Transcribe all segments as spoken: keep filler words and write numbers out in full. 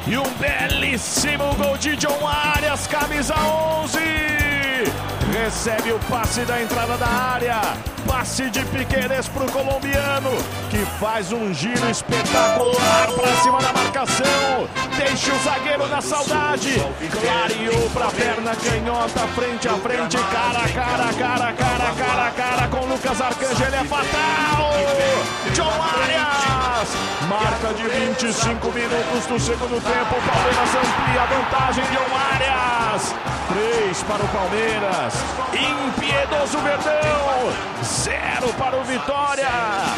E um belíssimo gol de John Arias, camisa onze. Recebe o passe da entrada da área. Passe de Piquerez para o colombiano, que faz um giro espetacular para cima da marcação. Deixa o zagueiro na saudade. Clareou para a perna canhota, frente a frente, cara a cara, cara a cara, cara a cara com Lucas Arcanjo. Ele é fatal. John Arias. Marca de vinte e cinco minutos do segundo tempo. O Palmeiras amplia a vantagem. John Arias. Três para o Palmeiras. Impiedoso Verdão. Zero para o Vitória.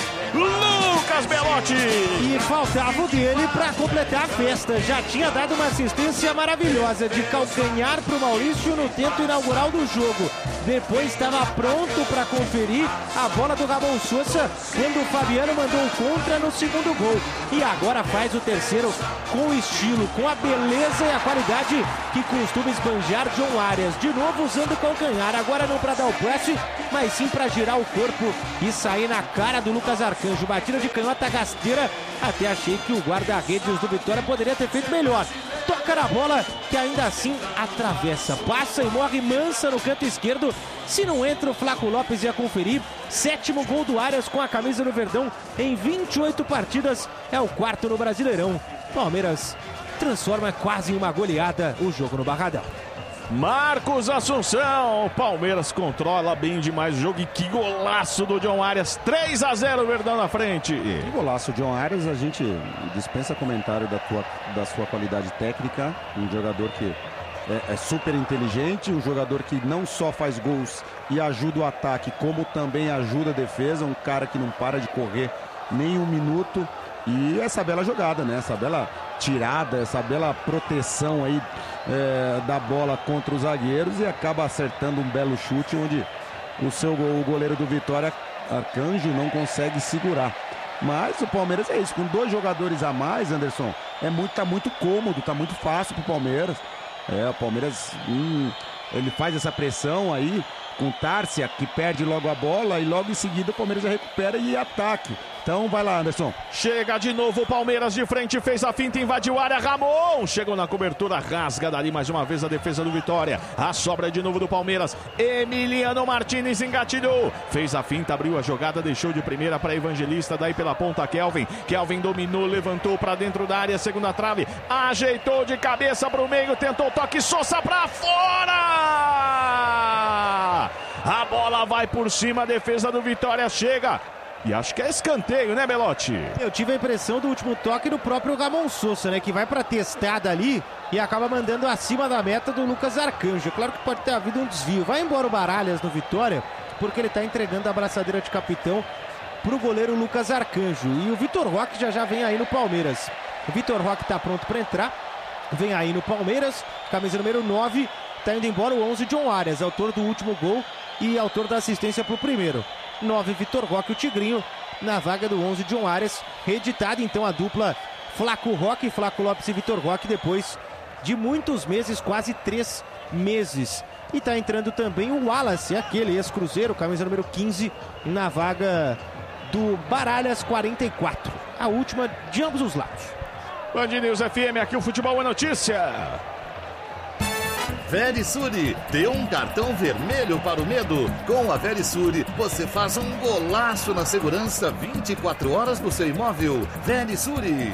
Lucas Belotti. E faltava o dele para completar a festa. Já tinha dado uma assistência maravilhosa de calcanhar para o Maurício no tento inaugural do jogo. Depois estava pronto para conferir a bola do Ramon Sousa quando o Fabiano mandou o contra no segundo gol. E agora faz o terceiro com estilo, com a beleza e a qualidade que costuma esbanjar John Arias. De novo usando o calcanhar, agora não para dar o passe, mas sim para girar o corpo e sair na cara do Lucas Arcanjo. Batida de canhota rasteira, até achei que o guarda-redes do Vitória poderia ter feito melhor. Toca na bola, que ainda assim atravessa, passa e morre mansa no canto esquerdo. Se não entra, o Flaco Lopes ia conferir. Sétimo gol do Arias com a camisa do Verdão em vinte e oito partidas. É o quarto no Brasileirão. Palmeiras transforma quase em uma goleada o jogo no Barradão. Marcos Assunção, Palmeiras controla bem demais o jogo. E que golaço do John Arias, três a zero, Verdão na frente. Que golaço, John Arias, a gente dispensa comentário da, tua, da sua qualidade técnica. Um jogador que é, é super inteligente, um jogador que não só faz gols e ajuda o ataque, como também ajuda a defesa. Um cara que não para de correr nem um minuto. E essa bela jogada, né? Essa bela tirada, essa bela proteção aí é, da bola contra os zagueiros, e acaba acertando um belo chute onde o seu o goleiro do Vitória, Arcanjo, não consegue segurar. Mas o Palmeiras é isso, com dois jogadores a mais, Anderson, é muito, tá muito cômodo, tá muito fácil pro Palmeiras. É, o Palmeiras hum, ele faz essa pressão aí com Tárcia, que perde logo a bola, e logo em seguida o Palmeiras recupera e ataque. Então vai lá, Anderson. Chega de novo o Palmeiras de frente, fez a finta, invadiu a área, Ramon chegou na cobertura, rasga dali mais uma vez a defesa do Vitória. A sobra de novo do Palmeiras, Emiliano Martinez engatilhou, fez a finta, abriu a jogada, deixou de primeira para Evangelista, daí pela ponta Kelvin. Kelvin dominou, levantou para dentro da área, segunda trave, ajeitou de cabeça para o meio, tentou toque, Sousa para fora! A bola vai por cima, a defesa do Vitória chega. E acho que é escanteio, né, Belotti? Eu tive a impressão do último toque do próprio Ramon Sousa, né? Que vai pra testada ali e acaba mandando acima da meta do Lucas Arcanjo. Claro que pode ter havido um desvio. Vai embora o Baralhas no Vitória, porque ele tá entregando a abraçadeira de capitão pro goleiro Lucas Arcanjo. E o Vitor Roque já já vem aí no Palmeiras. O Vitor Roque tá pronto pra entrar. Vem aí no Palmeiras, camisa número nove. Tá indo embora o onze, John Arias, autor do último gol e autor da assistência pro primeiro. nove, Vitor Roque, o Tigrinho, na vaga do onze, John Arias. Reeditada então a dupla Flaco Roque, Flaco Lopes e Vitor Roque, depois de muitos meses, quase três meses. E tá entrando também o Wallace, aquele ex-cruzeiro, camisa número quinze, na vaga do Baralhas, quarenta e quatro. A última de ambos os lados. Band News F M, aqui o futebol é notícia. Verisure, dê um cartão vermelho para o medo. Com a Verisure, você faz um golaço na segurança vinte e quatro horas do seu imóvel. Verisure.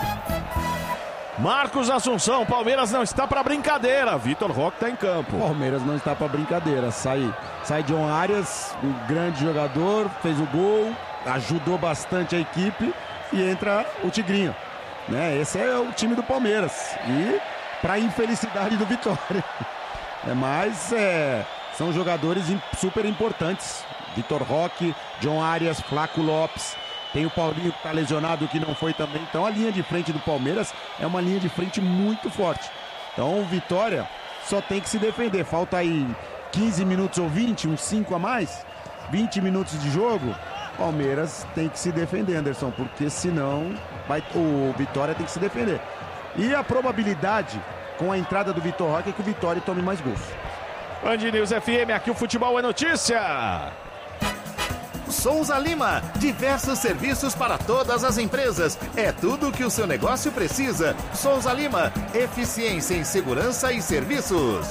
Marcos Assunção, Palmeiras não está para brincadeira. Vitor Roque está em campo. Palmeiras não está para brincadeira. Sai, sai John Arias, um grande jogador, fez o gol, ajudou bastante a equipe, e entra o Tigrinho. Né? Esse é o time do Palmeiras. E para infelicidade do Vitória. É, mas é, são jogadores super importantes. Vitor Roque, John Arias, Flaco Lopes. Tem o Paulinho que está lesionado, que não foi também. Então a linha de frente do Palmeiras é uma linha de frente muito forte. Então o Vitória só tem que se defender. Falta aí quinze minutos ou vinte, uns cinco a mais. vinte minutos de jogo. Palmeiras tem que se defender, Anderson, porque senão vai, o Vitória tem que se defender. E a probabilidade com a entrada do Vitor Roque é que o Vitória tome mais gols. Band News F M, aqui o futebol é notícia. Souza Lima, diversos serviços para todas as empresas. É tudo o que o seu negócio precisa. Souza Lima, eficiência em segurança e serviços.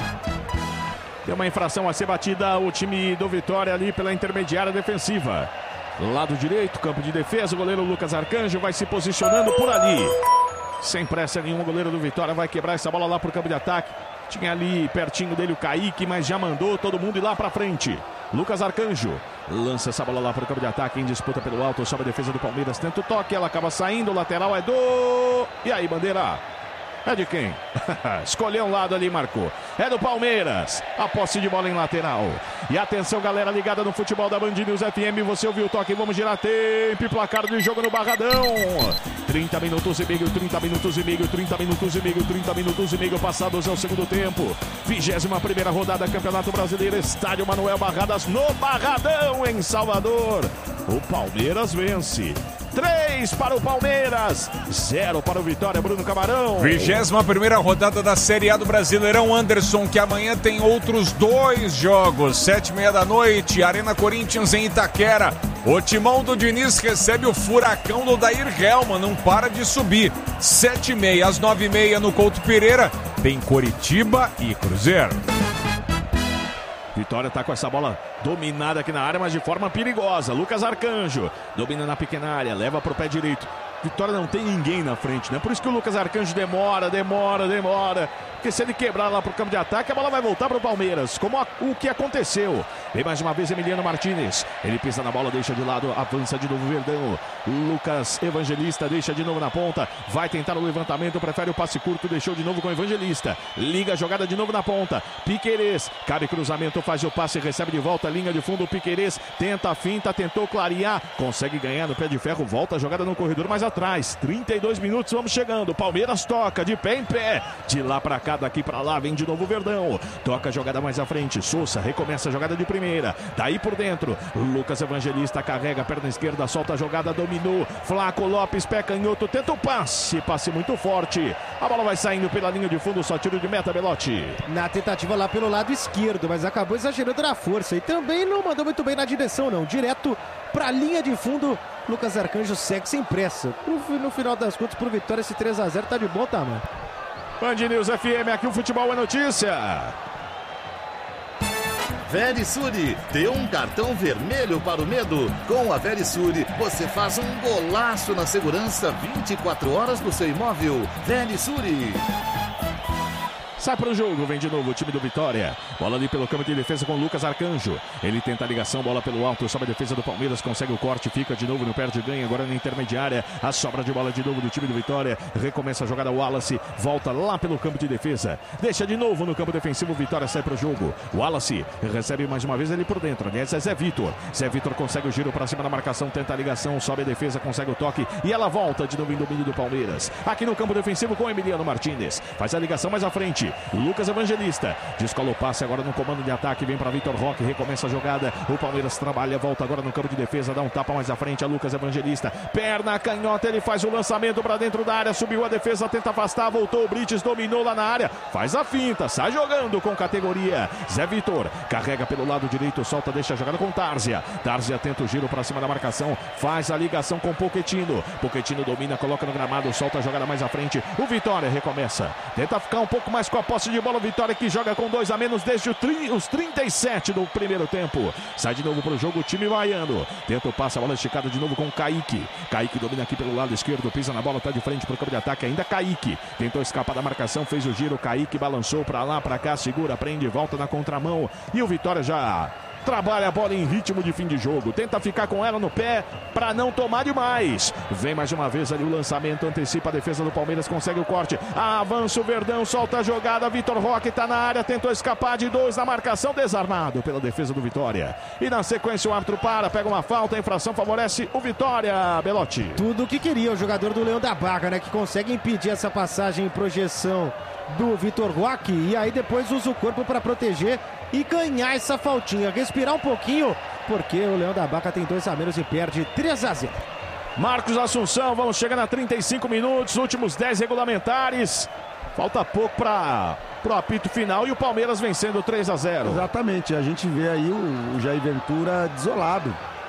Tem uma infração a ser batida, o time do Vitória ali pela intermediária defensiva. Lado direito, campo de defesa, o goleiro Lucas Arcanjo vai se posicionando por ali. Sem pressa nenhuma, o goleiro do Vitória vai quebrar essa bola lá pro campo de ataque. Tinha ali pertinho dele o Kaique, mas já mandou todo mundo ir lá pra frente. Lucas Arcanjo lança essa bola lá pro campo de ataque, em disputa pelo alto, sobe a defesa do Palmeiras, tenta o toque, ela acaba saindo, o lateral é do... E aí, bandeira? É de quem? Escolheu um lado ali e marcou. É do Palmeiras. A posse de bola em lateral. E atenção, galera ligada no futebol da Band News F M. Você ouviu o toque, vamos girar tempo e placar do jogo no Barradão. trinta minutos e meio, trinta minutos e meio, trinta minutos e meio, trinta minutos e meio passados ao segundo tempo. vigésima primeira rodada, Campeonato Brasileiro, Estádio Manuel Barradas, no Barradão, em Salvador. O Palmeiras vence. três para o Palmeiras, zero para o Vitória, Bruno Camarão. vigésima primeira rodada da Série A do Brasileirão, Anderson, que amanhã tem outros dois jogos. Sete e meia da noite, Arena Corinthians em Itaquera. O timão do Diniz recebe o furacão do Dair Helman, não para de subir. Sete e meia, às nove e meia no Couto Pereira, tem Coritiba e Cruzeiro. Vitória tá com essa bola dominada aqui na área, mas de forma perigosa. Lucas Arcanjo domina na pequena área, leva pro pé direito. Vitória não tem ninguém na frente, né? Por isso que o Lucas Arcanjo demora, demora, demora. Porque se ele quebrar lá pro campo de ataque, a bola vai voltar pro Palmeiras, como a, o que aconteceu. Vem mais uma vez Emiliano Martinez. Ele pisa na bola, deixa de lado, avança de novo o Verdão. Lucas Evangelista deixa de novo na ponta. Vai tentar o levantamento, prefere o passe curto, deixou de novo com o Evangelista. Liga a jogada de novo na ponta. Piquerez, cabe cruzamento, faz o passe, recebe de volta, linha de fundo. O Piquerez tenta a finta, tentou clarear, consegue ganhar no pé de ferro, volta a jogada no corredor mais atrás. trinta e dois minutos, vamos chegando. Palmeiras toca de pé em pé. De lá pra cá, daqui pra lá, vem de novo o Verdão. Toca a jogada mais à frente. Souza recomeça a jogada de primeira. Daí por dentro, Lucas Evangelista carrega a perna esquerda, solta a jogada, dominou. Flaco Lopes, pé canhoto, tenta o passe. Passe muito forte. A bola vai saindo pela linha de fundo, só tiro de meta, Belotti. Na tentativa lá pelo lado esquerdo, mas acabou exagerando na força. E também não mandou muito bem na direção, não. Direto pra linha de fundo. Lucas Arcanjo segue sem pressa. No final das contas, pro Vitória, esse três a zero tá de bom tamanho. Band News F M, aqui o futebol é notícia. Verisure, dê um cartão vermelho para o medo. Com a Verisure, você faz um golaço na segurança vinte e quatro horas do seu imóvel. Verisure. Sai para o jogo, vem de novo o time do Vitória. Bola ali pelo campo de defesa com o Lucas Arcanjo. Ele tenta a ligação, bola pelo alto, sobe a defesa do Palmeiras, consegue o corte, fica de novo no perde ganha, agora na intermediária. A sobra de bola de novo do time do Vitória. Recomeça a jogada, o Wallace volta lá pelo campo de defesa. Deixa de novo no campo defensivo, Vitória sai para o jogo. O Wallace recebe mais uma vez ele por dentro. Aliás, é Zé Vitor. Zé Vitor consegue o giro para cima da marcação, tenta a ligação, sobe a defesa, consegue o toque e ela volta de novo em domínio do Palmeiras. Aqui no campo defensivo com Emiliano Martinez. Faz a ligação mais à frente. Lucas Evangelista descola o passe agora no comando de ataque, vem para Vitor Roque, recomeça a jogada, o Palmeiras trabalha, volta agora no campo de defesa, dá um tapa mais à frente a Lucas Evangelista, perna canhota, ele faz o lançamento para dentro da área, subiu a defesa, tenta afastar, voltou o Brites, dominou lá na área, faz a finta, sai jogando com categoria. Zé Vitor carrega pelo lado direito, solta, deixa a jogada com Tárzia, Tárzia tenta o giro para cima da marcação, faz a ligação com Pochettino, Pochettino domina, coloca no gramado, solta a jogada mais à frente, o Vitória recomeça, tenta ficar um pouco mais com a posse de bola, Vitória que joga com dois a menos desde os trinta e sete do primeiro tempo. Sai de novo para o jogo o time baiano. Tenta o passe, a bola esticada de novo com Kaique. Kaique domina aqui pelo lado esquerdo, pisa na bola, tá de frente para o campo de ataque. Ainda Kaique. Tentou escapar da marcação, fez o giro. Kaique balançou para lá, para cá, segura, prende, volta na contramão. E o Vitória já trabalha a bola em ritmo de fim de jogo. Tenta ficar com ela no pé para não tomar demais. Vem mais uma vez ali o lançamento. Antecipa a defesa do Palmeiras. Consegue o corte. Avança o Verdão. Solta a jogada. Vitor Roque tá na área. Tentou escapar de dois na marcação. Desarmado pela defesa do Vitória. E na sequência o árbitro para. Pega uma falta. A infração favorece o Vitória. Belotti. Tudo o que queria o jogador do Leão da Barra, né? Que consegue impedir essa passagem em projeção do Vitor Roque. E aí depois usa o corpo para proteger e ganhar essa faltinha, respirar um pouquinho, porque o Leão da Barra tem dois a menos e perde três a zero. Marcos Assunção, vamos chegar a trinta e cinco minutos, últimos dez regulamentares. Falta pouco para o apito final e o Palmeiras vencendo três a zero. Exatamente, a gente vê aí o, o Jair Ventura desolado.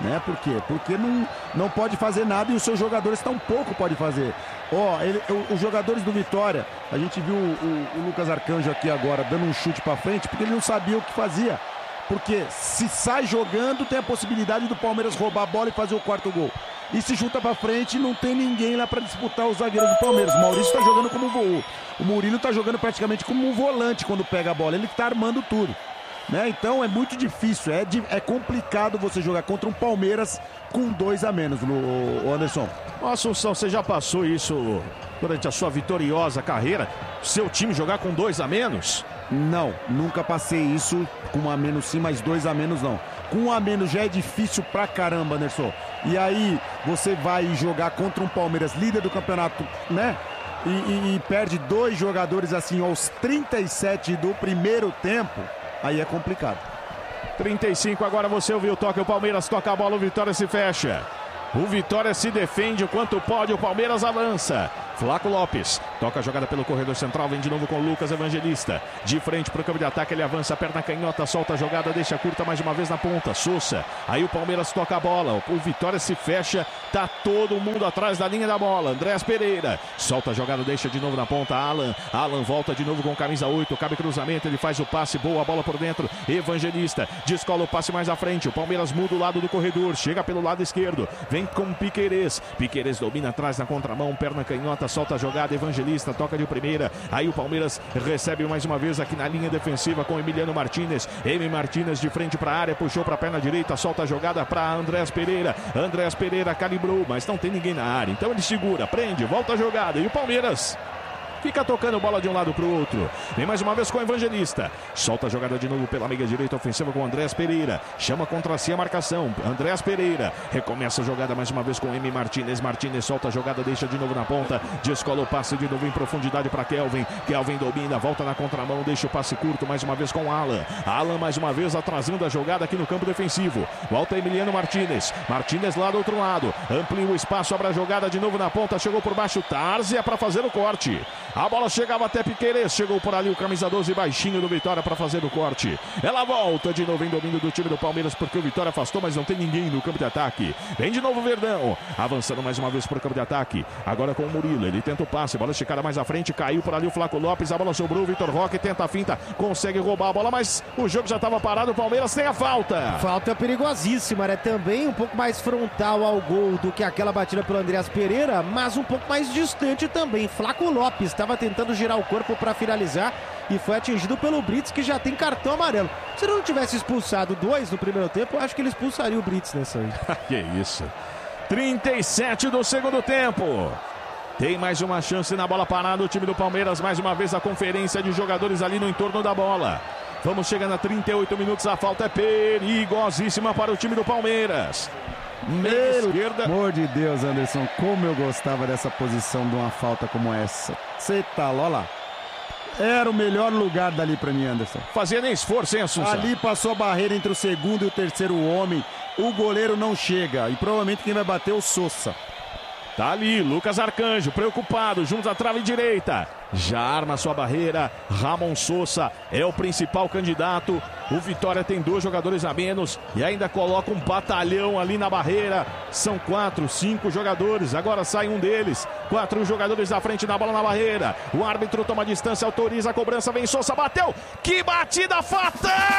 Né? Por quê? Porque não, não pode fazer nada e os seus jogadores tão pouco pode fazer. Ó, ele, os jogadores do Vitória, a gente viu o, o, o Lucas Arcanjo aqui agora dando um chute para frente porque ele não sabia o que fazia. Porque se sai jogando, tem a possibilidade do Palmeiras roubar a bola e fazer o quarto gol. E se chuta para frente, não tem ninguém lá para disputar os zagueiros do Palmeiras. O Maurício tá jogando como voo. O Murilo tá jogando praticamente como um volante quando pega a bola. Ele tá armando tudo. Né? Então é muito difícil, é, é complicado você jogar contra um Palmeiras com dois a menos, o Anderson. Ô, Assunção, você já passou isso durante a sua vitoriosa carreira? Seu time jogar com dois a menos? Não, nunca passei isso com um a menos sim, mas dois a menos não. Com um a menos já é difícil pra caramba, Anderson. E aí você vai jogar contra um Palmeiras líder do campeonato, né? E, e, e perde dois jogadores assim aos trinta e sete do primeiro tempo. Aí é complicado. trinta e cinco, agora você ouviu o toque, o Palmeiras toca a bola, o Vitória se fecha. O Vitória se defende o quanto pode, o Palmeiras avança. Flaco Lopes toca a jogada pelo corredor central, vem de novo com o Lucas Evangelista. De frente para o campo de ataque, ele avança, perna canhota, solta a jogada, deixa curta mais uma vez na ponta. Sousa, aí o Palmeiras toca a bola, o Vitória se fecha, tá todo mundo atrás da linha da bola. Andrés Pereira solta a jogada, deixa de novo na ponta. Alan, Alan volta de novo com camisa oito, cabe cruzamento, ele faz o passe, boa bola por dentro. Evangelista descola o passe mais à frente, o Palmeiras muda o lado do corredor, chega pelo lado esquerdo, vem com Piquerez. Piquerez domina atrás na contramão, perna canhota, solta a jogada, Evangelista toca de primeira, aí o Palmeiras recebe mais uma vez aqui na linha defensiva com Emiliano Martínez. Emi Martínez de frente para a área, puxou para a perna direita, solta a jogada para Andrés Pereira. Andrés Pereira calibrou, mas não tem ninguém na área, então ele segura, prende, volta a jogada e o Palmeiras fica tocando bola de um lado para o outro. Vem mais uma vez com o Evangelista. Solta a jogada de novo pela meia direita ofensiva com o Andrés Pereira. Chama contra si a marcação. Andrés Pereira. Recomeça a jogada mais uma vez com o Emi Martínez. Martínez solta a jogada, deixa de novo na ponta. Descola o passe de novo em profundidade para Kelvin. Kelvin domina, volta na contramão, deixa o passe curto mais uma vez com o Alan. Alan mais uma vez atrasando a jogada aqui no campo defensivo. Volta Emiliano Martínez. Martínez lá do outro lado. Amplia o espaço, abre a jogada de novo na ponta. Chegou por baixo Tárzia para fazer o corte. A bola chegava até Piquerez, chegou por ali o camisa doze baixinho do Vitória para fazer o corte. Ela volta de novo em domínio do time do Palmeiras porque o Vitória afastou, mas não tem ninguém no campo de ataque. Vem de novo o Verdão, avançando mais uma vez para o campo de ataque. Agora com o Murilo, ele tenta o passe, bola esticada mais à frente, caiu por ali o Flaco Lopes, a bola sobrou, o Vitor Roque tenta a finta, consegue roubar a bola, mas o jogo já estava parado, o Palmeiras tem a falta. Falta perigosíssima, né? Também um pouco mais frontal ao gol do que aquela batida pelo Andrés Pereira, mas um pouco mais distante também. Flaco Lopes estava tentando girar o corpo para finalizar e foi atingido pelo Brits, que já tem cartão amarelo. Se ele não tivesse expulsado dois no primeiro tempo, eu acho que ele expulsaria o Brits nessa aí. Que isso. trinta e sete do segundo tempo. Tem mais uma chance na bola parada o time do Palmeiras, mais uma vez a conferência de jogadores ali no entorno da bola. Vamos chegando a trinta e oito minutos, a falta é perigosíssima para o time do Palmeiras. Pelo amor de Deus, Anderson, como eu gostava dessa posição de uma falta como essa. Você tá, olha lá. Era o melhor lugar dali pra mim, Anderson. Fazia nem esforço, hein, Assunção? Ali passou a barreira entre o segundo e o terceiro homem. O goleiro não chega e provavelmente quem vai bater é o Sousa. Tá ali, Lucas Arcanjo, preocupado, junto à trave direita. Já arma sua barreira, Ramon Sousa é o principal candidato. O Vitória tem dois jogadores a menos e ainda coloca um batalhão ali na barreira. São quatro, cinco jogadores, agora sai um deles. Quatro jogadores à frente na bola na barreira. O árbitro toma distância, autoriza a cobrança, vem Sousa, bateu. Que batida fatal!